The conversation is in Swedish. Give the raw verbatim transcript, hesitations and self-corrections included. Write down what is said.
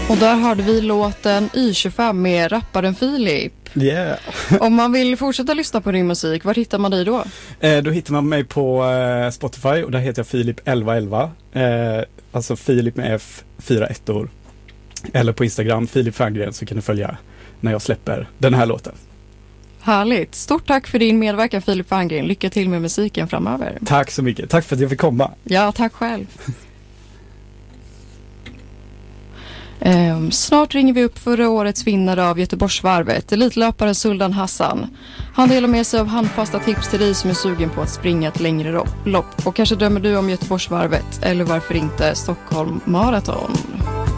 Och där hörde vi låten Y tjugofem med rapparen Filip. Yeah. Om man vill fortsätta lyssna på din musik, var hittar man dig då? Eh, då hittar man mig på eh, Spotify och där heter jag Filip elva elva. Eh, alltså Filip med F, fyra ettor. Eller på Instagram, Filip Ferngren, så kan du följa när jag släpper den här låten. Härligt. Stort tack för din medverkan, Filip Ferngren. Lycka till med musiken framöver. Tack så mycket. Tack för att jag fick komma. Ja, tack själv. Um, snart ringer vi upp förra årets vinnare av Göteborgsvarvet, elitlöparen Suldan Hassan. Han delar med sig av handfasta tips till dig som är sugen på att springa ett längre lopp. Och kanske drömmer du om Göteborgsvarvet eller varför inte Stockholm Marathon.